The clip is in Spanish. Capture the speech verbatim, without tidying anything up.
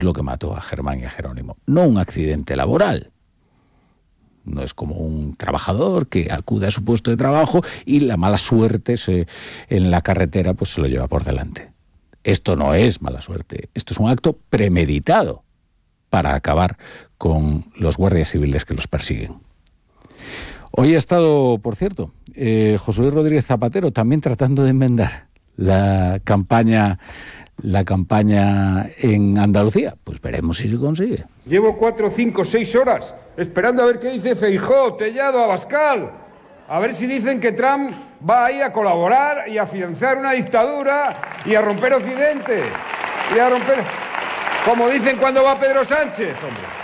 lo que mató a Germán y a Jerónimo, no un accidente laboral. No es como un trabajador que acude a su puesto de trabajo y la mala suerte se, en la carretera pues se lo lleva por delante. Esto no es mala suerte, esto es un acto premeditado para acabar con los guardias civiles que los persiguen. Hoy ha estado, por cierto, eh, José Luis Rodríguez Zapatero también tratando de enmendar la campaña, la campaña en Andalucía. Pues veremos si se consigue. Llevo cuatro, cinco, seis horas esperando a ver qué dice Feijóo, Tellado, Abascal. A ver si dicen que Trump va ahí a colaborar y a afianzar una dictadura y a romper Occidente. Y a romper... Como dicen cuando va Pedro Sánchez, hombre.